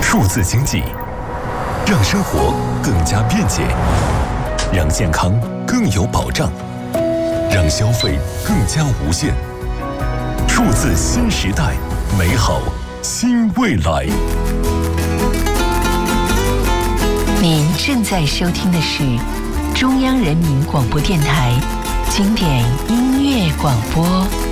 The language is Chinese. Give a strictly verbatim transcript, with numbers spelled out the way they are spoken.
数字经济，让生活更加便捷，让健康更有保障，让消费更加无限。数字新时代，美好新未来。 您正在收听的是中央人民广播电台经典音乐广播。